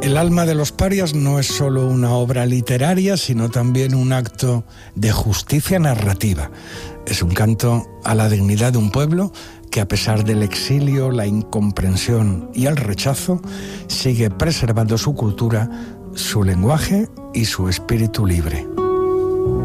El alma de los parias no es solo una obra literaria, sino también un acto de justicia narrativa. Es un canto a la dignidad de un pueblo que, a pesar del exilio, la incomprensión y el rechazo, sigue preservando su cultura, su lenguaje y su espíritu libre.